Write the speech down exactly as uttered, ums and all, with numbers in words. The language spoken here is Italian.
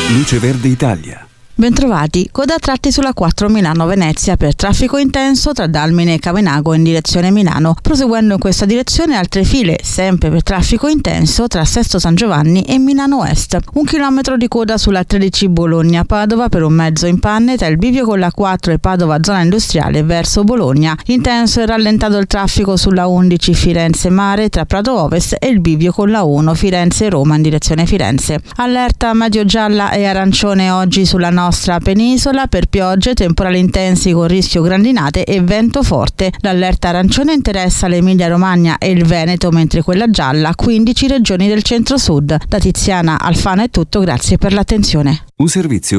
Luce Verde Italia. Bentrovati, coda a tratti sulla quattro Milano-Venezia per traffico intenso tra Dalmine e Cavenago in direzione Milano. Proseguendo in questa direzione altre file, sempre per traffico intenso, tra Sesto San Giovanni e Milano Est. Un chilometro di coda sulla tredici Bologna-Padova per un mezzo in panne tra il bivio con la quattro e Padova zona industriale verso Bologna. Intenso e rallentato il traffico sulla undici Firenze-Mare tra Prato Ovest e il bivio con la uno Firenze-Roma in direzione Firenze. Allerta medio gialla e arancione oggi sulla nostra nostra penisola per piogge, temporali intensi con rischio grandinate e vento forte. L'allerta arancione interessa l'Emilia Romagna e il Veneto, mentre quella gialla quindici regioni del centro-sud. Da Tiziana Alfano è tutto, grazie per l'attenzione. Un servizio